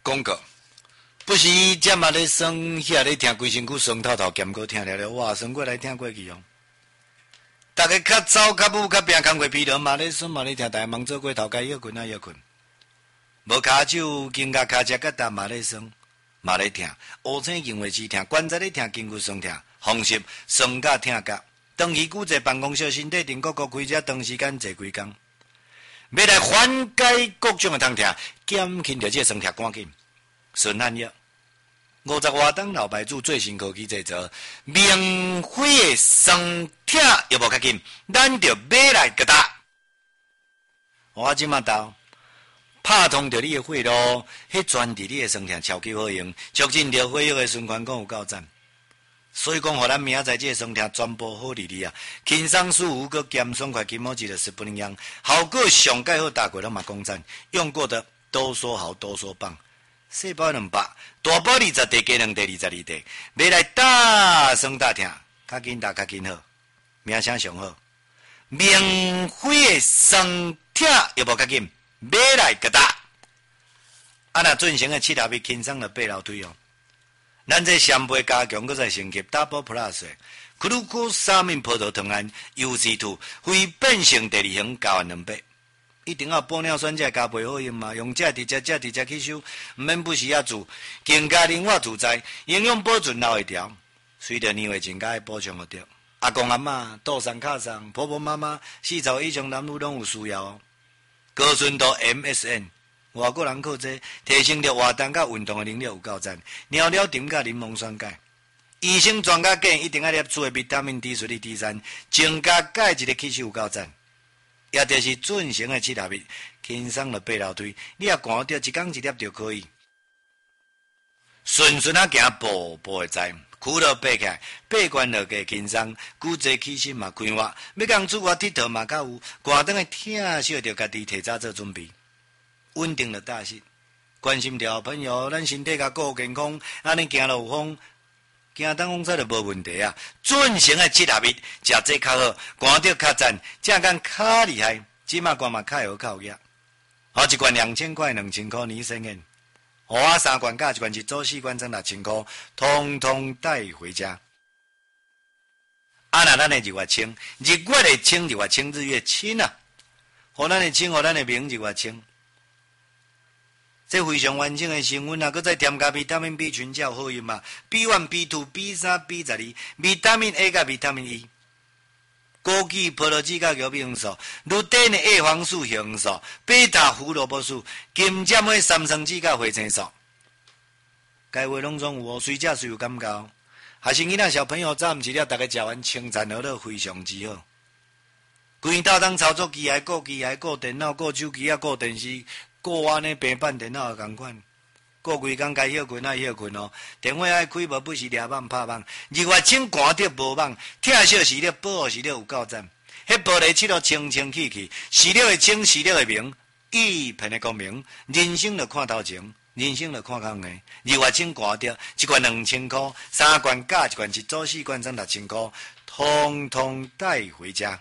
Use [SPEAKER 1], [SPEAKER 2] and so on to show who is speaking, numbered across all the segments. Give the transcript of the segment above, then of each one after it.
[SPEAKER 1] 广告。不是这嘛咧酸，遐咧听规身躯酸透透，咸过听了了，哇，酸过来听过去哦。大家较早较母较拼工过疲劳嘛咧酸嘛咧听，大忙做过头家要困啊要困。无骹手经甲骹只甲打嘛咧酸嘛咧听，乌青经话时听，关节咧听筋骨酸听，风湿酸甲听甲。长期久坐办公室，身体顶个开遮长时间坐几工，要来缓解各种的痛痛，减轻着这酸痛赶紧。顺汉药50外档老牌子最新科技制作，免费的酸痛又无较紧，咱就买来个打。我即马到拍通着你的血路，迄专治你的酸痛超级好用，促进着血液的循环，讲有够赞。所以讲，互咱明仔载这酸痛全部好利利啊！轻松舒服，佮减爽快，筋膜肌的10不能样，效果上盖好，大过拢嘛讲赞，用过的都说好，都说棒。细包200，大包20袋，加2袋22袋，买来打酸打痛，较紧打较紧好，名声上好，免费的酸痛又无较紧，买来个打。啊，若进行的7粒轻松的背楼推哦。咱这双倍加强，搁再升级 Double Plus， 克鲁库沙明葡萄糖胺 UC2 非变性第2型加完2倍，一定要玻尿酸才加倍好用嘛，用这直接吸收，唔免不时啊煮，更加灵活自在，营养保存留会条，随着年岁增加补充得着。阿公阿嬷、倒上卡上、婆婆妈妈40岁以上男女拢有需要哦。高纯度 MSN。外国人靠这提升着活动甲运动的能力有够赞，尿尿甜甲柠檬酸钙，医生专家建议一定要摄取的维他命 D 水里 D3，增加钙质的吸收有够赞。也就是准成的7粒轻松的背楼推，你也赶着一天1粒就可以。顺啊行步步会知，苦落爬起来，爬关落个轻松，骨质起身嘛开活，要讲出外佚佗嘛较有，寒顿的疼惜着家己提早做准备。稳定了大事，关心着朋友，咱身体甲顾健康，安尼行路有风，行当风车就无问题啊。准成的7粒食这较好，寒着较赞，正讲较厉害，即马寒嘛较有靠压。好一罐2000块、2000块你生烟，我3罐加一罐一组4罐装6000块，通通带回家。啊，那咱的日月清，日月的清，日月清，日月清啊，互咱的清，互咱的名日月清。这非常完整的成分啊，搁再添加维他命 B 群才有好用嘛 ，B1、B2、B3、B12，维他命 A 甲维他命 E， 枸杞、葡萄籽甲牛皮黄素，绿灯的 A 黄素、红素、贝塔胡萝卜素，金针的三酸酯甲花青素，该话拢总有哦，随食随有感觉哦。还是囡仔小朋友早毋是了，大家食完清餐好了，非常之好。规道当操作机械、顾机械、顾电脑、顾手机啊、顾电视。顾安尼平板电脑也同款，顾规工该休困爱休困哦。电话爱开无不时抓网拍网，日月清寒着无网，疼惜时了保护时了有够赞。迄玻璃漆了清清气气，时了会清时了会明，一片的光明。人生就看头前，人生就看后面。日月清寒着一罐2000块，3罐加一罐一组4罐装6000块，通通带回家。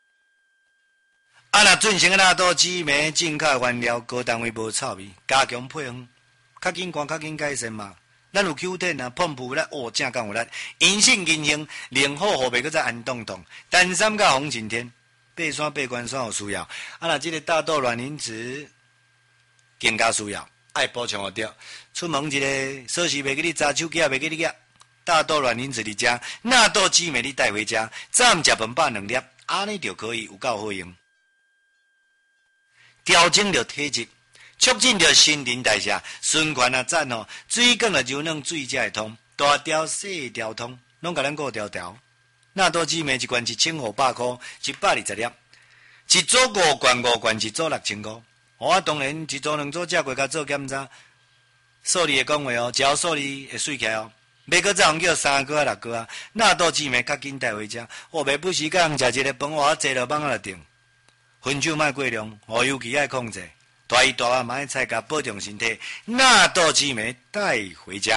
[SPEAKER 1] 啊！若准成个纳豆紫梅进口原料，高单位无臭味，加强配方，较紧看较紧改善嘛。咱有 Q10啊，碰布力哦，正讲有力，银杏银杏，零好后背搁再安冻冻，丹参甲红景天，爬山爬关山有需要。啊！若这个大豆卵磷脂更加需要，爱补充好着。出门一个锁匙袂记你查手机，袂记你夹大豆卵磷脂你食，纳豆紫梅你带回家，早午食饭饱2粒，安尼就可以有够好用。调整着体质，促进着新陈代谢，循环啊赞哦，水管啊柔软，水才会通，大条细条通，拢甲咱顾条条。纳豆紫梅一罐1500块，120粒，一组5罐5罐，一组6000块。我当然一组2组食过，甲做检查。数字会讲话哦，只要数字会水起来哦。袂搁再叫3个6个啊，纳豆紫梅较紧带回家。我袂不时甲人食一个饭，我坐落网啊就定。分酒莫过量，尤其爱控制。大鱼大肉买菜甲保重身体，纳豆紫梅带回家。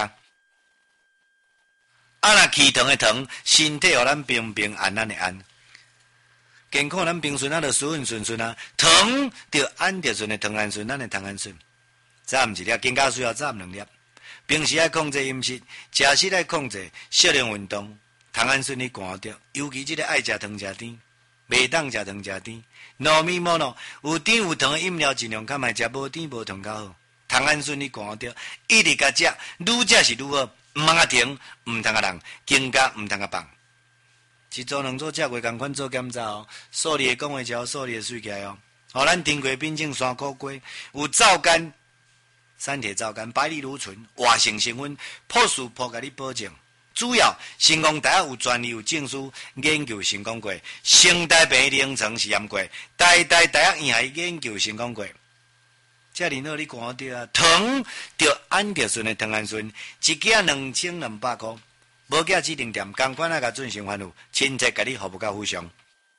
[SPEAKER 1] 啊，若气糖的糖，身体互咱平平安安的安。健康咱平顺啊，就顺顺啊。糖就安着顺的糖氨酸，咱的糖氨酸。 早毋一粒，更加需要早2粒。平时爱控制饮食，食食爱控制，适量运动，糖胺顺利降掉。尤其这个爱食糖食甜，袂当食糖食甜。糯米馍咯，有甜有糖的饮料尽量较卖食无甜无糖较好。糖胺顺利降掉，一直甲食，愈食是愈好。毋通啊停，毋通啊人，更加毋通啊放。一组2组食过共款做检查哦，数字会讲话才数字会水起来哦。互咱甜过变种3苦瓜，有皂苷、三铁皂苷、白藜芦醇、活性成分，朴素朴甲你保证。主要成功大学有专利有证书研究成功过，成大病临床试验过，大学院还研究成功过。遮尔好你看到啊，糖着安德顺的糖胺醇，一件2200块，无价指定店，同款啊甲准成番有，亲切甲你服务到非常。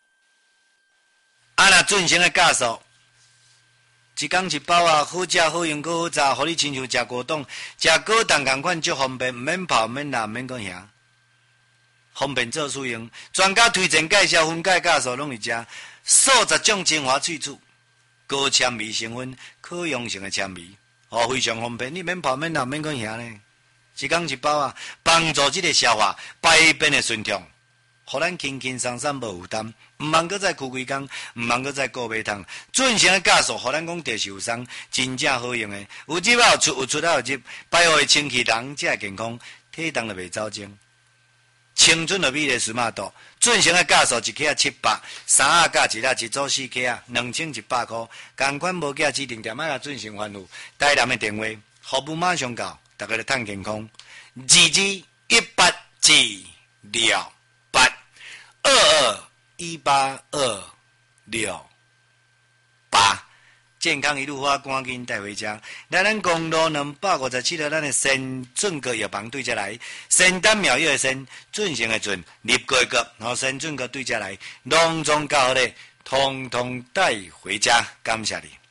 [SPEAKER 1] 啊，若准成的价数，一工一包啊，好食好用好好炸，互你亲像食果冻，食果冻同款足方便，毋免泡，毋免辣，毋免讲遐，方便做使用。专家推荐介绍分解价数拢是遮，数10种精华萃取。高纤维成分，可溶性的纤维，非常方便。你免泡免辣免讲遐呢，一工一包啊，帮助这个消化排便的顺畅，互咱轻轻松松无负担，毋茫搁再开几工，毋茫搁再顾买汤。准成的价数，互咱讲地受伤，真正好用的。有入有出，有出有入，排互的清气人，才会健康，体重就袂走精。青春的美丽smart度，准成的价数1克700，3加1粒，一组4克啊，2100块。同款无价指定店买个准成番有，台南的电话服务马上到，大家来探健康。2218282218，健康一路花，赶紧带回家。来咱公路257号，咱的先准阁药房对遮来，仙丹妙药的仙，准成的准，立过个，然先准阁对遮来，隆重到好咧，通通带回家，感谢你。